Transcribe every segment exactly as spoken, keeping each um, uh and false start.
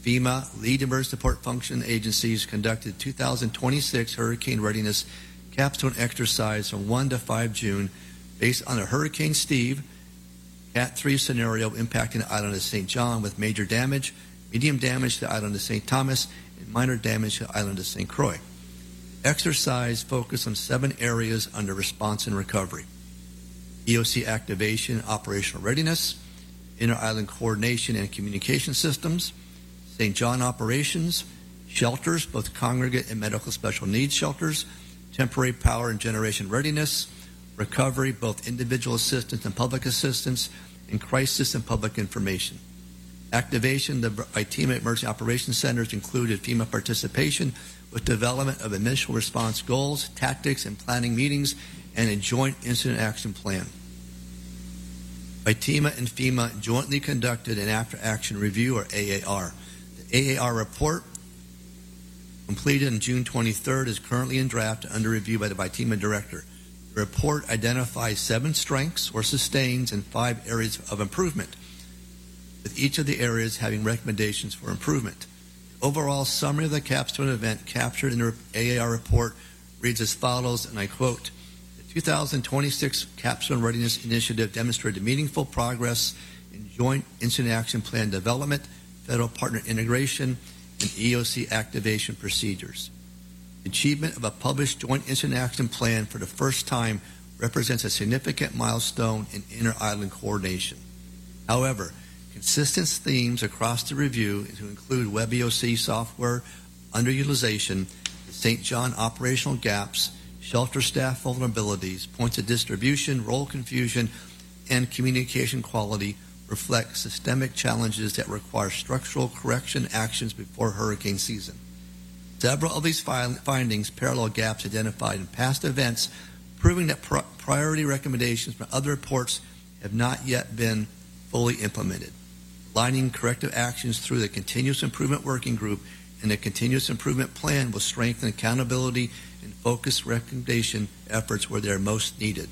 FEMA, lead emergency support function agencies conducted two thousand twenty-six hurricane readiness capstone exercise from first to fifth June based on a Hurricane Steve Cat three scenario impacting the island of Saint John with major damage, medium damage to the island of Saint Thomas, and minor damage to the island of Saint Croix. Exercise focused on seven areas under response and recovery: E O C activation, operational readiness, inter-island coordination and communication systems, Saint John operations, shelters, both congregate and medical special needs shelters, temporary power and generation readiness, recovery, both individual assistance and public assistance, and crisis and public information. Activation the by FEMA Emergency Operations Centers included FEMA participation with development of initial response goals, tactics, and planning meetings, and a joint incident action plan. By FEMA and FEMA jointly conducted an after-action review, or A A R. The A A R report, completed on June twenty-third, is currently in draft under review by the FEMA director. The report identifies seven strengths or sustains and five areas of improvement, with each of the areas having recommendations for improvement. The overall summary of the capstone event captured in the A A R report reads as follows, and I quote: the two thousand twenty-six Capstone Readiness Initiative demonstrated meaningful progress in joint incident action plan development, federal partner integration, and E O C activation procedures. The achievement of a published joint incident action plan for the first time represents a significant milestone in inter-island coordination. However, consistent themes across the review to include WebEOC software underutilization, the Saint John operational gaps, shelter staff vulnerabilities, points of distribution, role confusion, and communication quality reflect systemic challenges that require structural correction actions before hurricane season. Several of these findings parallel gaps identified in past events, proving that pr- priority recommendations from other reports have not yet been fully implemented. Aligning corrective actions through the Continuous Improvement Working Group and the Continuous Improvement Plan will strengthen accountability and focus recommendation efforts where they are most needed.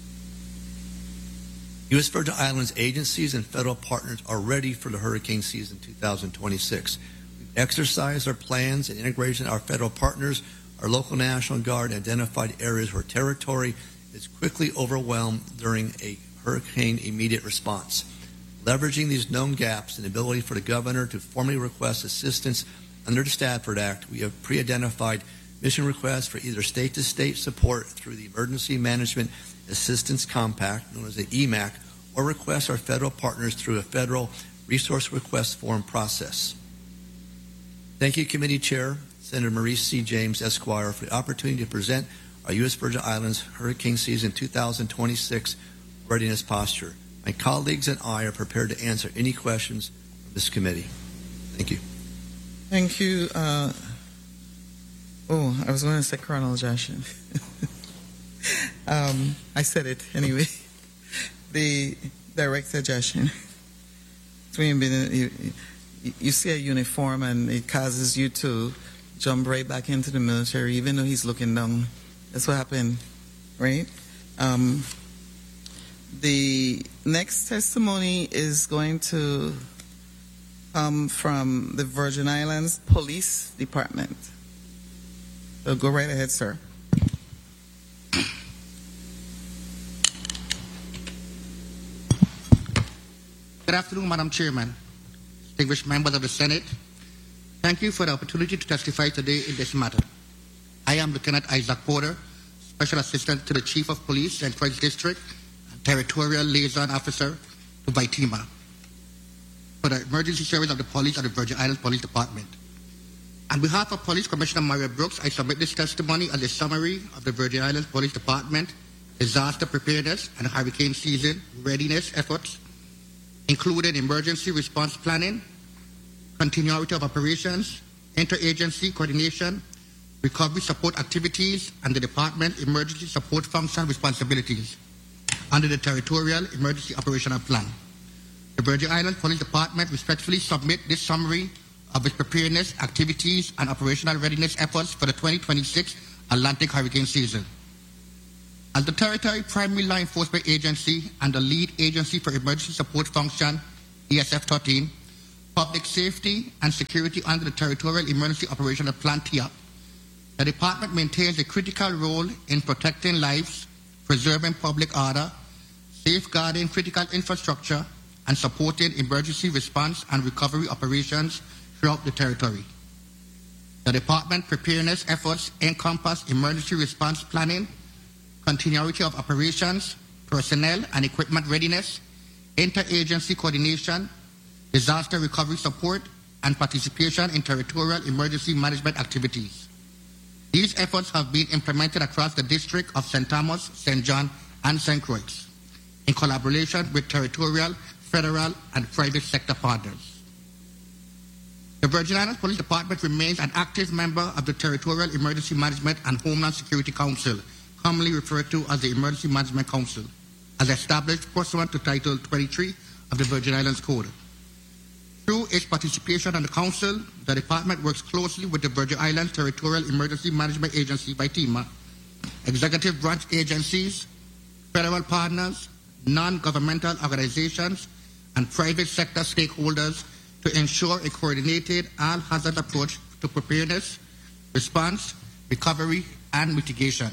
U S Virgin Islands agencies and federal partners are ready for the hurricane season two thousand twenty-six. We've exercised our plans and integration of our federal partners, our local National Guard, and identified areas where territory is quickly overwhelmed during a hurricane immediate response. Leveraging these known gaps and the ability for the governor to formally request assistance under the Stafford Act, we have pre-identified mission requests for either state-to-state support through the Emergency Management Assistance Compact, known as the E M A C, or request our federal partners through a federal resource request form process. Thank you, Committee Chair, Senator Maurice C. James, Esquire, for the opportunity to present our U S Virgin Islands Hurricane Season two thousand twenty-six readiness posture. My colleagues and I are prepared to answer any questions from this committee. Thank you. Thank you. Uh, oh, I was going to say Colonel Jashin. um, I said it anyway. The Director Jashin. You, you see a uniform and it causes you to jump right back into the military, even though he's looking down. That's what happened, right? Um, the next testimony is going to come from the Virgin Islands Police Department. So go right ahead, sir. Good afternoon, Madam Chairman, distinguished members of the Senate. Thank you for the opportunity to testify today in this matter. I am Lieutenant Isaac Porter, Special Assistant to the Chief of Police, Central District, and Territorial Liaison Officer to VITEMA for the Emergency Service of the Police of the Virgin Islands Police Department. On behalf of Police Commissioner Mario Brooks, I submit this testimony as a summary of the Virgin Islands Police Department disaster preparedness and hurricane season readiness efforts, including emergency response planning, continuity of operations, interagency coordination, recovery support activities, and the Department Emergency Support Function responsibilities under the Territorial Emergency Operational Plan. The Virgin Islands Police Department respectfully submit this summary of its preparedness, activities, and operational readiness efforts for the twenty twenty-six Atlantic hurricane season. As the Territory Primary Law Enforcement Agency and the lead agency for Emergency Support Function, E S F thirteen, public safety and security under the Territorial Emergency Operational Plan T E O P. The department maintains a critical role in protecting lives, preserving public order, safeguarding critical infrastructure, and supporting emergency response and recovery operations throughout the territory. The department preparedness efforts encompass emergency response planning, continuity of operations, personnel and equipment readiness, interagency coordination, disaster recovery support, and participation in territorial emergency management activities. These efforts have been implemented across the district of Saint Thomas, Saint John, and Saint Croix in collaboration with territorial, federal, and private sector partners. The Virgin Islands Police Department remains an active member of the Territorial Emergency Management and Homeland Security Council, commonly referred to as the Emergency Management Council, as established pursuant to Title twenty-three of the Virgin Islands Code. Through its participation on the Council, the Department works closely with the Virgin Islands Territorial Emergency Management Agency, by T E M A, executive branch agencies, federal partners, non-governmental organizations, and private sector stakeholders to ensure a coordinated all-hazard approach to preparedness, response, recovery, and mitigation.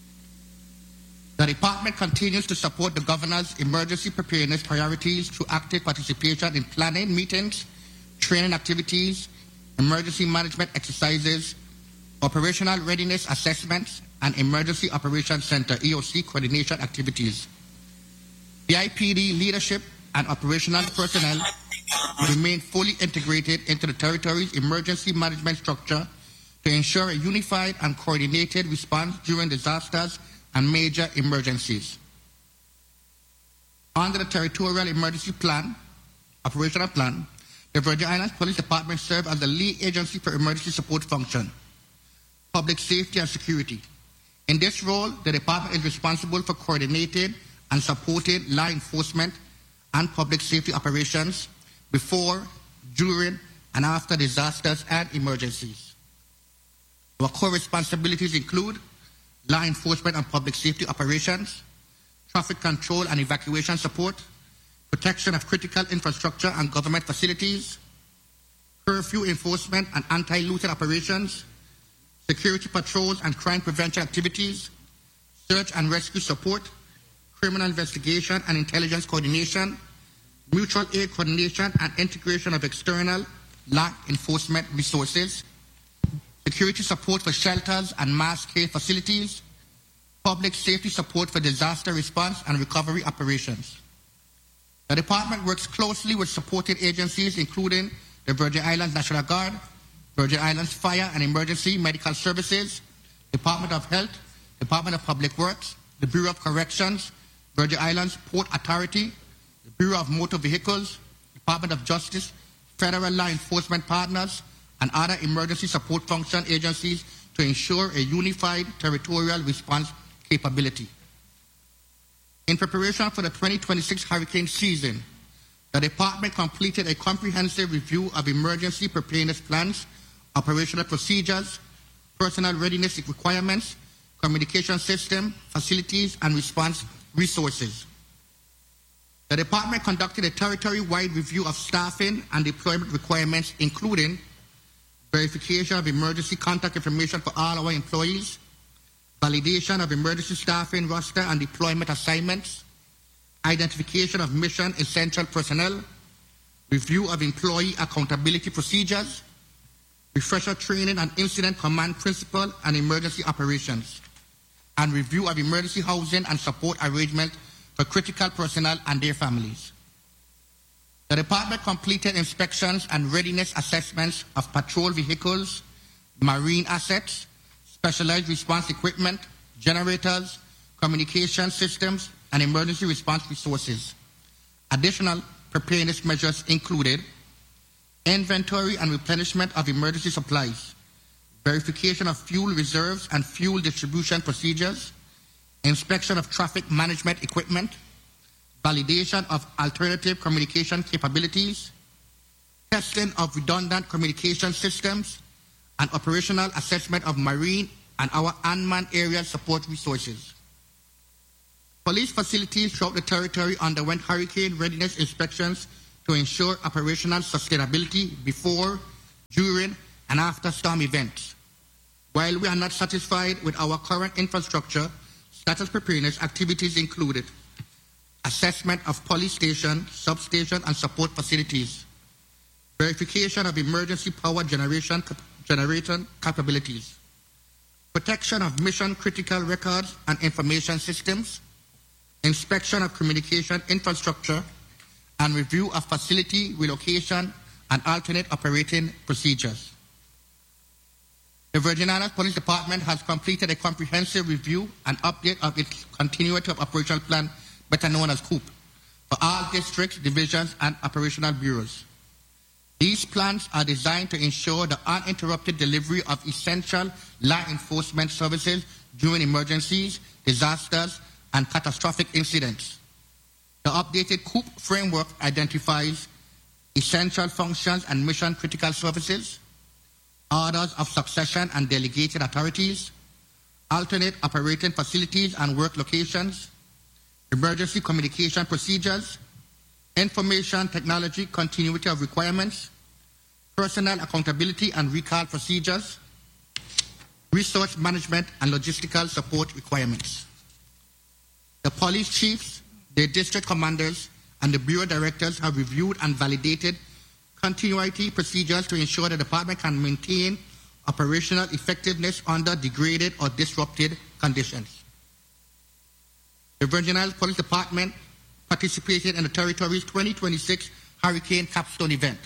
The Department continues to support the Governor's emergency preparedness priorities through active participation in planning meetings, training activities, emergency management exercises, operational readiness assessments, and Emergency Operations Center E O C coordination activities. The I P D leadership and operational personnel remain fully integrated into the territory's emergency management structure to ensure a unified and coordinated response during disasters and major emergencies. Under the Territorial Emergency Plan, Operational Plan, the Virgin Islands Police Department serves as the lead agency for emergency support function, public safety and security. In this role, the department is responsible for coordinating and supporting law enforcement and public safety operations before, during, and after disasters and emergencies. Our core responsibilities include law enforcement and public safety operations, traffic control and evacuation support, protection of critical infrastructure and government facilities, curfew enforcement and anti-looting operations, security patrols and crime prevention activities, search and rescue support, criminal investigation and intelligence coordination, mutual aid coordination and integration of external law enforcement resources, security support for shelters and mass care facilities, public safety support for disaster response and recovery operations. The department works closely with supported agencies including the Virgin Islands National Guard, Virgin Islands Fire and Emergency Medical Services, Department of Health, Department of Public Works, the Bureau of Corrections, Virgin Islands Port Authority, the Bureau of Motor Vehicles, Department of Justice, federal law enforcement partners, and other emergency support function agencies to ensure a unified territorial response capability. In preparation for the twenty twenty-six hurricane season, the department completed a comprehensive review of emergency preparedness plans, operational procedures, personnel readiness requirements, communication system, facilities, and response resources. The department conducted a territory-wide review of staffing and deployment requirements, including verification of emergency contact information for all our employees, validation of emergency staffing roster and deployment assignments, identification of mission essential personnel, review of employee accountability procedures, refresher training on incident command principle and emergency operations, and review of emergency housing and support arrangements for critical personnel and their families. The department completed inspections and readiness assessments of patrol vehicles, marine assets, specialized response equipment, generators, communication systems, and emergency response resources. Additional preparedness measures included inventory and replenishment of emergency supplies, verification of fuel reserves and fuel distribution procedures, inspection of traffic management equipment, validation of alternative communication capabilities, testing of redundant communication systems, and operational assessment of marine and our unmanned area support resources. Police facilities throughout the territory underwent hurricane readiness inspections to ensure operational sustainability before, during, and after storm events. While we are not satisfied with our current infrastructure, status preparedness activities included assessment of police station, substation, and support facilities, verification of emergency power generation generation capabilities, protection of mission-critical records and information systems, inspection of communication infrastructure, and review of facility relocation and alternate operating procedures. The Virgin Islands Police Department has completed a comprehensive review and update of its Continuity of Operational Plan, better known as COOP, for all districts, divisions, and operational bureaus. These plans are designed to ensure the uninterrupted delivery of essential law enforcement services during emergencies, disasters, and catastrophic incidents. The updated COOP framework identifies essential functions and mission-critical services, orders of succession and delegated authorities, alternate operating facilities and work locations, emergency communication procedures, information technology continuity of requirements, personnel accountability and recall procedures, resource management and logistical support requirements. The police chiefs, their district commanders, and the bureau directors have reviewed and validated continuity procedures to ensure the department can maintain operational effectiveness under degraded or disrupted conditions. The Virgin Islands Police Department participated in the territory's twenty twenty-six Hurricane Capstone event.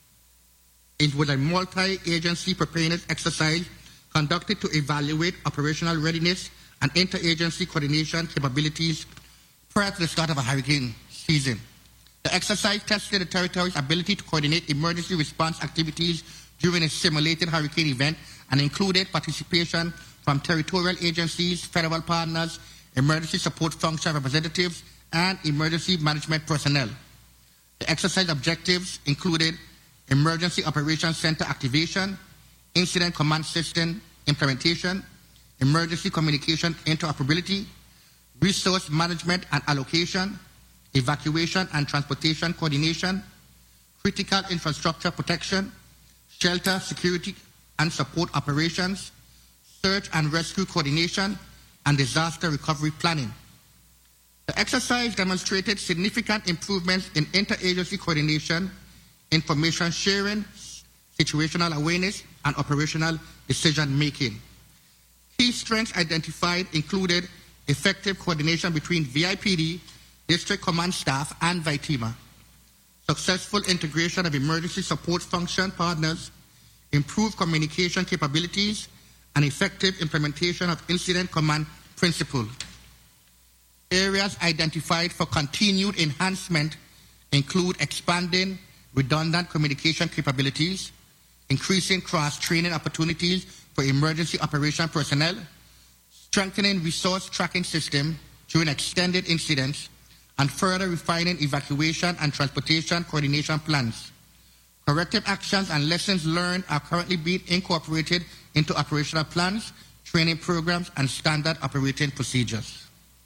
It was a multi-agency preparedness exercise conducted to evaluate operational readiness and interagency coordination capabilities prior to the start of a hurricane season. The exercise tested the territory's ability to coordinate emergency response activities during a simulated hurricane event and included participation from territorial agencies, federal partners, emergency support function representatives, and emergency management personnel. The exercise objectives included emergency operations center activation, incident command system implementation, emergency communication interoperability, resource management and allocation, evacuation and transportation coordination, critical infrastructure protection, shelter security and support operations, search and rescue coordination, and disaster recovery planning. The exercise demonstrated significant improvements in interagency coordination, information sharing, situational awareness, and operational decision-making. Key strengths identified included effective coordination between V I P D, district command staff, and VITEMA, successful integration of emergency support function partners, improved communication capabilities, and effective implementation of incident command principle. Areas identified for continued enhancement include expanding redundant communication capabilities, increasing cross-training opportunities for emergency operation personnel, strengthening resource tracking system during extended incidents, and further refining evacuation and transportation coordination plans. Corrective actions and lessons learned are currently being incorporated into operational plans, training programs, and standard operating procedures.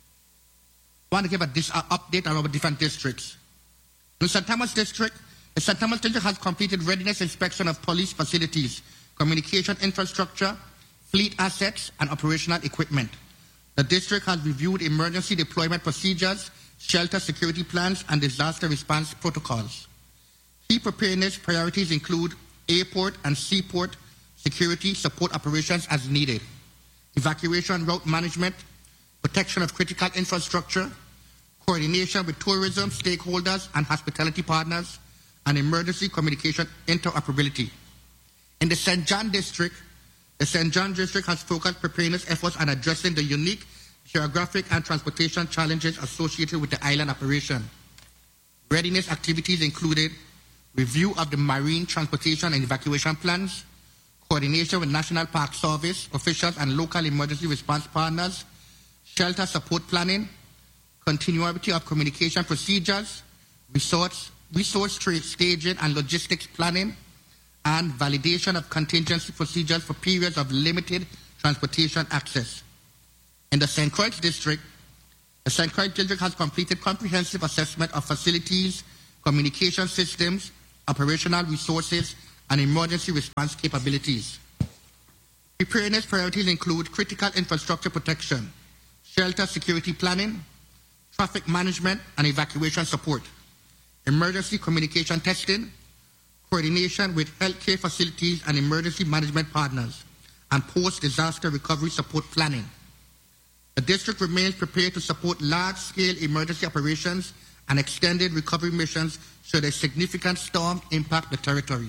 I want to give a dis- uh, update on our different districts. In Saint Thomas District, the Saint Thomas District has completed readiness inspection of police facilities, communication infrastructure, fleet assets, and operational equipment. The district has reviewed emergency deployment procedures, shelter security plans, and disaster response protocols. Key preparedness priorities include airport and seaport security support operations as needed, evacuation route management, protection of critical infrastructure, coordination with tourism stakeholders and hospitality partners, and emergency communication interoperability. In the Saint John District, the Saint John District has focused preparedness efforts on addressing the unique geographic and transportation challenges associated with the island operation. Readiness activities included review of the marine transportation and evacuation plans, coordination with National Park Service officials and local emergency response partners, shelter support planning, continuity of communication procedures, resource, resource staging and logistics planning, and validation of contingency procedures for periods of limited transportation access. In the Saint Croix District, the Saint Croix District has completed comprehensive assessment of facilities, communication systems, operational resources, and emergency response capabilities. Preparedness priorities include critical infrastructure protection, shelter security planning, traffic management and evacuation support, emergency communication testing, coordination with healthcare facilities and emergency management partners, and post-disaster recovery support planning. The district remains prepared to support large-scale emergency operations and extended recovery missions should a significant storm impact the territory.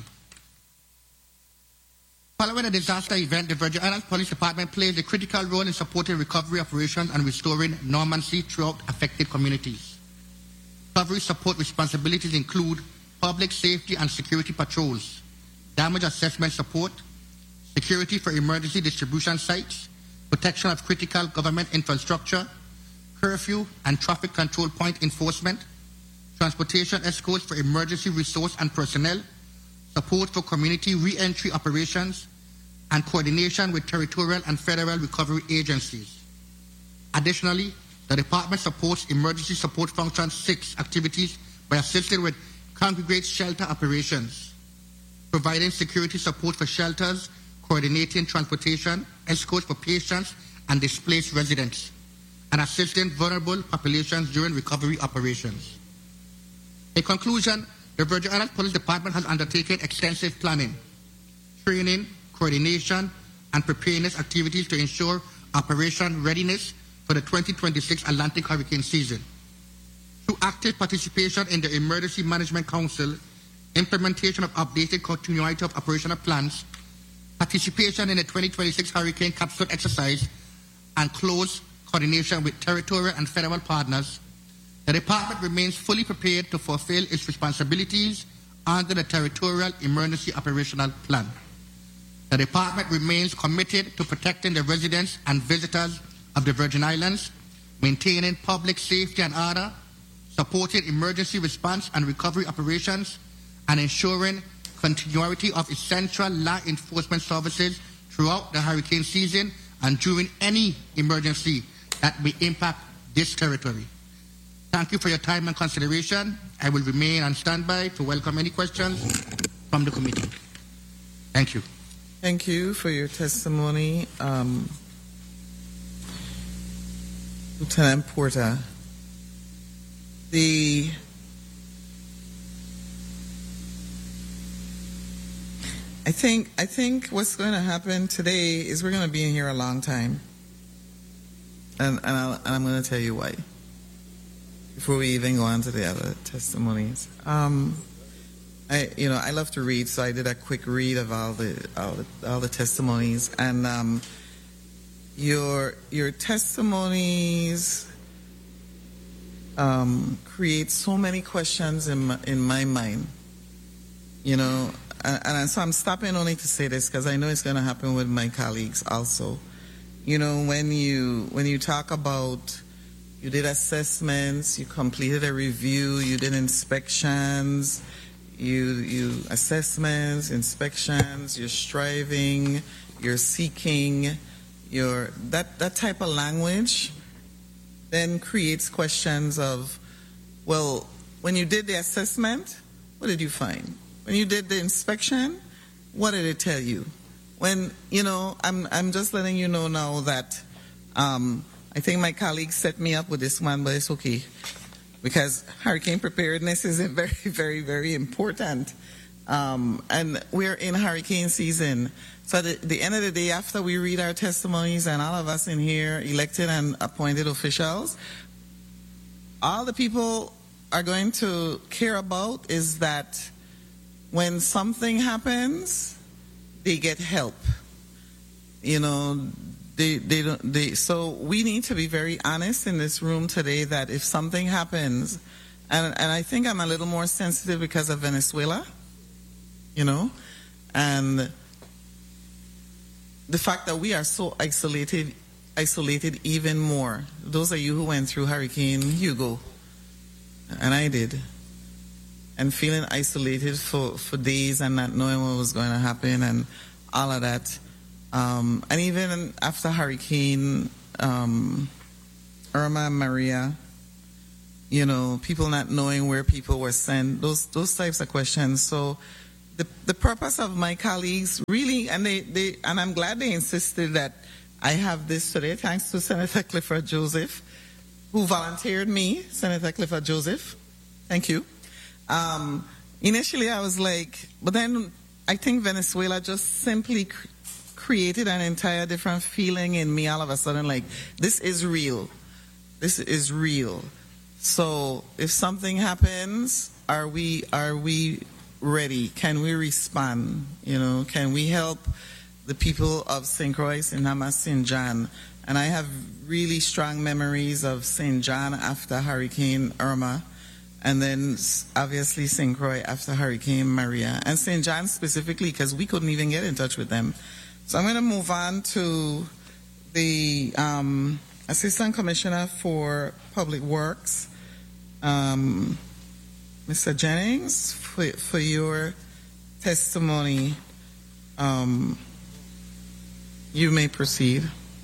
Following a disaster event, the Virgin Islands Police Department plays a critical role in supporting recovery operations and restoring normalcy throughout affected communities. Recovery support responsibilities include public safety and security patrols, damage assessment support, security for emergency distribution sites, protection of critical government infrastructure, curfew and traffic control point enforcement, transportation escorts for emergency resource and personnel, support for community re-entry operations, and coordination with territorial and federal recovery agencies. Additionally, the department supports emergency support function six activities by assisting with congregate shelter operations, providing security support for shelters, coordinating transportation, escorts for patients and displaced residents, and assisting vulnerable populations during recovery operations. In conclusion, the Virgin Islands Police Department has undertaken extensive planning, training, coordination, and preparedness activities to ensure operation readiness for the twenty twenty-six Atlantic hurricane season. Through active participation in the Emergency Management Council, implementation of updated continuity of operational plans, participation in the twenty twenty-six Hurricane Capstone Exercise, and close coordination with territorial and federal partners, the Department remains fully prepared to fulfill its responsibilities under the Territorial Emergency Operational Plan. The Department remains committed to protecting the residents and visitors of the Virgin Islands, maintaining public safety and order, supporting emergency response and recovery operations, and ensuring continuity of essential law enforcement services throughout the hurricane season and during any emergency that may impact this territory. Thank you for your time and consideration. I will remain on standby to welcome any questions from the committee. Thank you. Thank you for your testimony, um, Lieutenant Porter. The I think I think what's going to happen today is we're going to be in here a long time, and, and, I'll, and I'm going to tell you why. Before we even go on to the other testimonies, um, I you know I love to read, so I did a quick read of all the all the, all the testimonies, and um, your your testimonies um, create so many questions in my, in my mind, you know. And, and so I'm stopping only to say this because I know it's going to happen with my colleagues also. You know, when you when you talk about you did assessments, you completed a review, you did inspections, you you assessments, inspections, you're striving, you're seeking, you're that that type of language then creates questions of, well, when you did the assessment, what did you find? When you did the inspection, what did it tell you? When, you know, I'm I'm just letting you know now that um, I think my colleagues set me up with this one, but it's okay. Because hurricane preparedness is very, very, very important. Um, and we're in hurricane season. So at the, the end of the day, after we read our testimonies and all of us in here, elected and appointed officials, all the people are going to care about is that when something happens, they get help. You know, they they don't they so we need to be very honest in this room today that if something happens, and and I think I'm a little more sensitive because of Venezuela, you know, and the fact that we are so isolated isolated even more. Those of you who went through Hurricane Hugo, and I did. And feeling isolated for, for days and not knowing what was going to happen and all of that. Um, and even after Hurricane um, Irma and Maria, you know, people not knowing where people were sent, those those types of questions. So the the purpose of my colleagues really, and they, they and I'm glad they insisted that I have this today, thanks to Senator Clifford Joseph, who volunteered me, Senator Clifford Joseph. Thank you. Um, initially, I was like, but then I think Venezuela just simply cr- created an entire different feeling in me all of a sudden, like, this is real. This is real. So if something happens, are we are we ready? Can we respond? You know, can we help the people of Saint Croix, Saint Thomas, Saint John? And I have really strong memories of Saint John after Hurricane Irma, and then obviously Saint Croix after Hurricane Maria, and Saint John specifically because we couldn't even get in touch with them. So I'm going to move on to the um, Assistant Commissioner for Public Works, um, Mister Jennings, for, for your testimony. Um, you may proceed.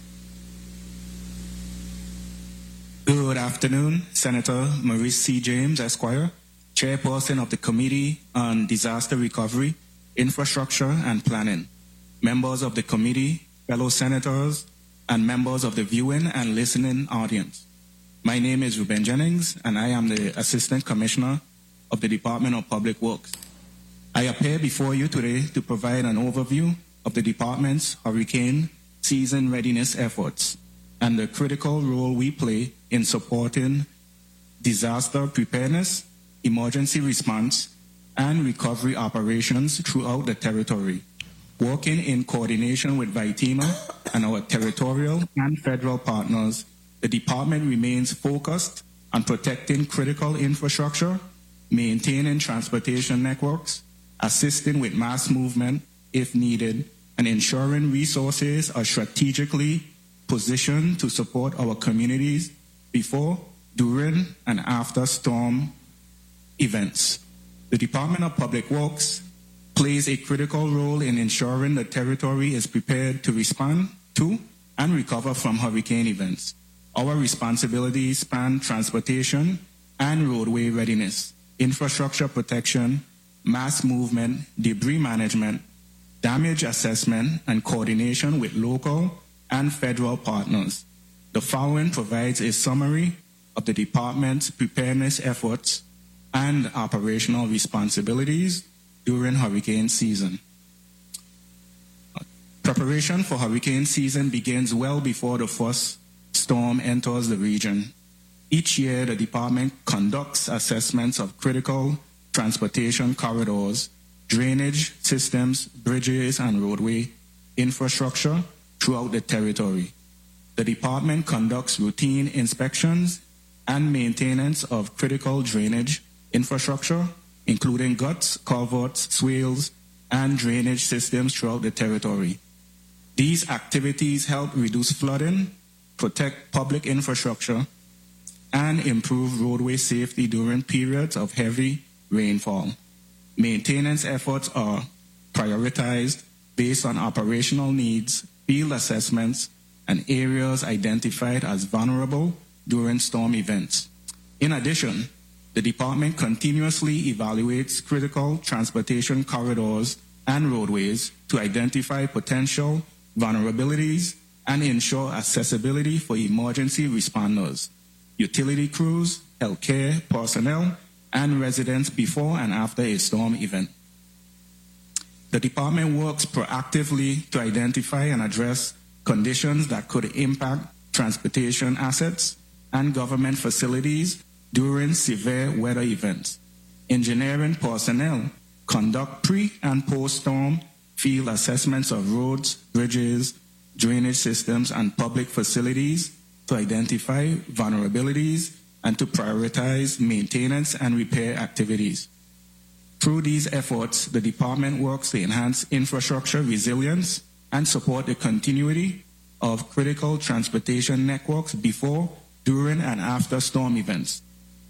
Good afternoon, Senator Maurice C. James, Esquire, Chairperson of the Committee on Disaster Recovery, Infrastructure and Planning, members of the committee, fellow senators, and members of the viewing and listening audience. My name is Ruben Jennings, and I am the Assistant Commissioner of the Department of Public Works. I appear before you today to provide an overview of the department's hurricane season readiness efforts and the critical role we play in supporting disaster preparedness, emergency response, and recovery operations throughout the territory, working in coordination with VITEMA and our territorial and federal partners. The department remains focused on protecting critical infrastructure, maintaining transportation networks, assisting with mass movement if needed, and ensuring resources are strategically positioned to support our communities before, during, and after storm events. The Department of Public Works plays a critical role in ensuring the territory is prepared to respond to and recover from hurricane events. Our responsibilities span transportation and roadway readiness, infrastructure protection, mass movement, debris management, damage assessment, and coordination with local and federal partners. The following provides a summary of the department's preparedness efforts and operational responsibilities during hurricane season. Preparation for hurricane season begins well before the first storm enters the region. Each year, the department conducts assessments of critical transportation corridors, drainage systems, bridges, and roadway infrastructure throughout the territory. The department conducts routine inspections and maintenance of critical drainage infrastructure, including guts, culverts, swales, and drainage systems throughout the territory. These activities help reduce flooding, protect public infrastructure, and improve roadway safety during periods of heavy rainfall. Maintenance efforts are prioritized based on operational needs, field assessments, and areas identified as vulnerable during storm events. In addition, the department continuously evaluates critical transportation corridors and roadways to identify potential vulnerabilities and ensure accessibility for emergency responders, utility crews, healthcare personnel, and residents before and after a storm event. The department works proactively to identify and address conditions that could impact transportation assets and government facilities during severe weather events. Engineering personnel conduct pre- and post-storm field assessments of roads, bridges, drainage systems, and public facilities to identify vulnerabilities and to prioritize maintenance and repair activities. Through these efforts, the department works to enhance infrastructure resilience and support the continuity of critical transportation networks before, during, and after storm events.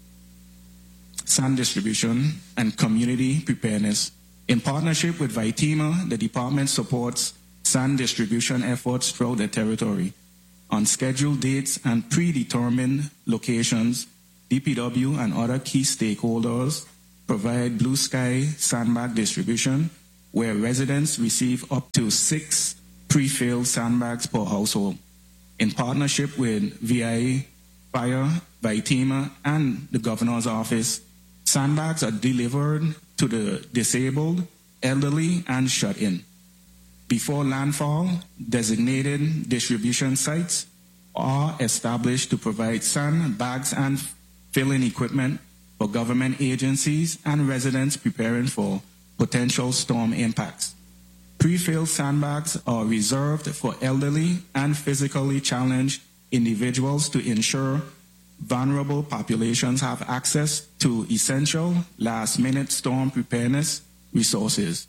Sand distribution and community preparedness. In partnership with VITEMA, the department supports sand distribution efforts throughout the territory. On scheduled dates and predetermined locations, D P W and other key stakeholders provide blue sky sandbag distribution, where residents receive up to six pre-filled sandbags per household. In partnership with V I A, Fire, Vitima, and the Governor's Office, sandbags are delivered to the disabled, elderly, and shut-in. Before landfall, designated distribution sites are established to provide sandbags and filling equipment for government agencies and residents preparing for potential storm impacts. Pre-filled sandbags are reserved for elderly and physically challenged individuals to ensure vulnerable populations have access to essential last-minute storm preparedness resources,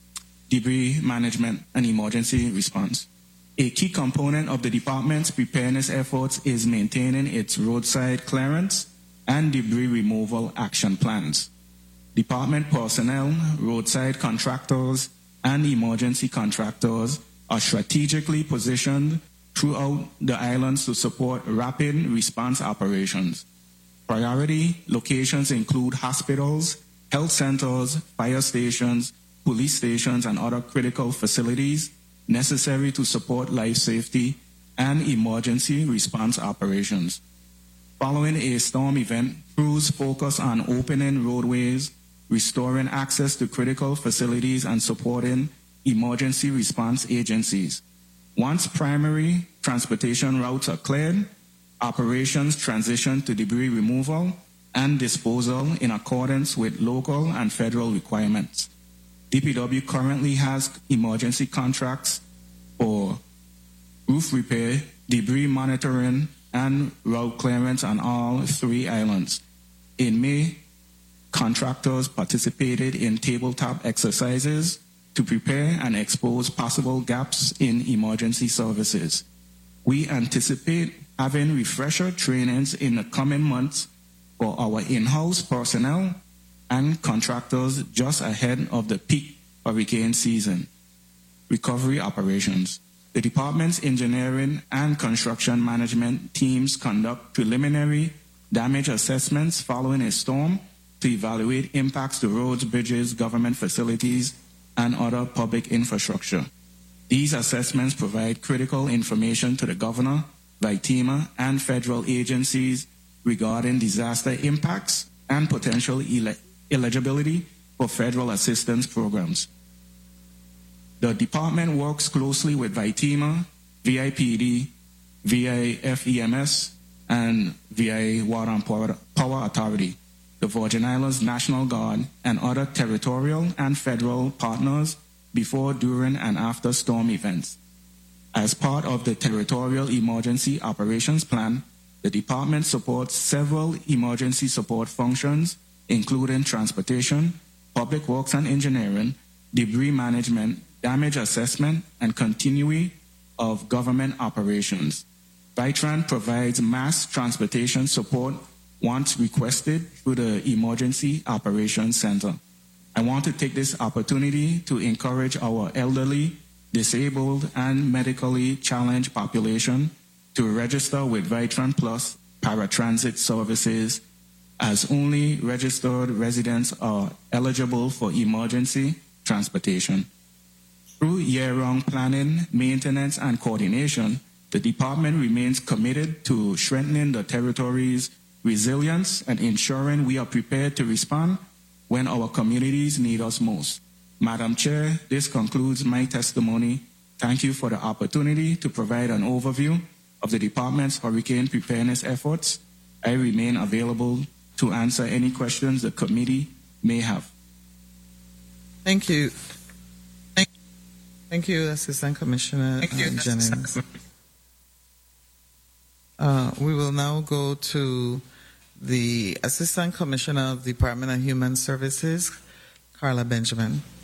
debris management, and emergency response. A key component of the department's preparedness efforts is maintaining its roadside clearance and debris removal action plans. Department personnel, roadside contractors, and emergency contractors are strategically positioned throughout the islands to support rapid response operations. Priority locations include hospitals, health centers, fire stations, police stations, and other critical facilities necessary to support life safety and emergency response operations. Following a storm event, crews focus on opening roadways, restoring access to critical facilities, and supporting emergency response agencies. Once primary transportation routes are cleared, operations transition to debris removal and disposal in accordance with local and federal requirements. D P W currently has emergency contracts for roof repair, debris monitoring, and route clearance on all three islands. In May, contractors participated in tabletop exercises to prepare and expose possible gaps in emergency services. We anticipate having refresher trainings in the coming months for our in-house personnel and contractors just ahead of the peak hurricane season. Recovery operations. The department's engineering and construction management teams conduct preliminary damage assessments following a storm to evaluate impacts to roads, bridges, government facilities, and other public infrastructure. These assessments provide critical information to the governor, Vitima, and federal agencies regarding disaster impacts and potential ele- eligibility for federal assistance programs. The department works closely with Vitima, V I P D, V I F E M S, and V I A Water and Power, Power Authority, the Virgin Islands National Guard, and other territorial and federal partners before, during, and after storm events. As part of the Territorial Emergency Operations Plan, the department supports several emergency support functions, including transportation, public works and engineering, debris management, damage assessment, and continuity of government operations. Vitran provides mass transportation support once requested through the Emergency Operations Center. I want to take this opportunity to encourage our elderly, disabled, and medically challenged population to register with Vitran Plus paratransit services, as only registered residents are eligible for emergency transportation. Through year-round planning, maintenance, and coordination, the department remains committed to strengthening the territory's resilience and ensuring we are prepared to respond when our communities need us most. Madam Chair, this concludes my testimony. Thank you for the opportunity to provide an overview of the department's hurricane preparedness efforts. I remain available to answer any questions the committee may have. Thank you. Thank, thank you, Assistant Commissioner Thank you, uh, Jennings. Uh, we will now go to the Assistant Commissioner of the Department of Human Services, Carla Benjamin.